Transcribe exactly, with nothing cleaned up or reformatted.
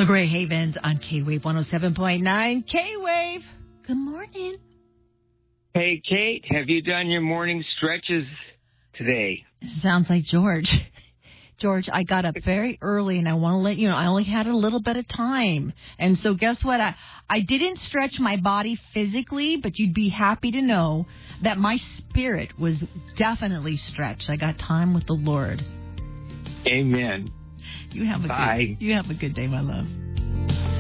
LaGray Havens on K-Wave one oh seven point nine. K-Wave, good morning. Hey, Kate, have you done your morning stretches today? Sounds like George. George, I got up very early, and I want to let you know, I only had a little bit of time. And so guess what? I, I didn't stretch my body physically, but you'd be happy to know that my spirit was definitely stretched. I got time with the Lord. Amen. You have a Bye. Good, you have a good day, my love.